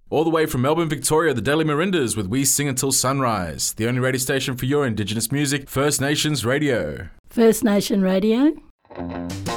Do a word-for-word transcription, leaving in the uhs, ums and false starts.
All the way from Melbourne, Victoria, the Daily Marindas with We Sing Until Sunrise, the only radio station for your Indigenous music, First Nations Radio. First Nation Radio.